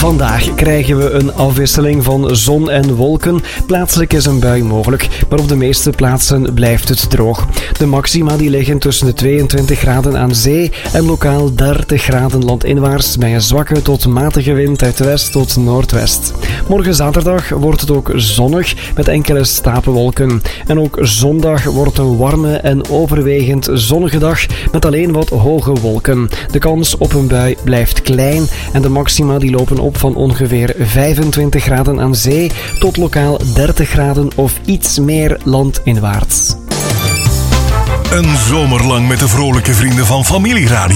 Vandaag krijgen we een afwisseling van zon en wolken. Plaatselijk is een bui mogelijk, maar op de meeste plaatsen blijft het droog. De maxima die liggen tussen de 22 graden aan zee en lokaal 30 graden landinwaarts bij een zwakke tot matige wind uit west tot noordwest. Morgen zaterdag wordt het ook zonnig met enkele stapelwolken. En ook zondag wordt een warme en overwegend zonnige dag met alleen wat hoge wolken. De kans op een bui blijft klein en de maxima die lopen op van ongeveer 25 graden aan zee tot lokaal 30 graden of iets meer landinwaarts. Een zomer lang met de vrolijke vrienden van Familieradio.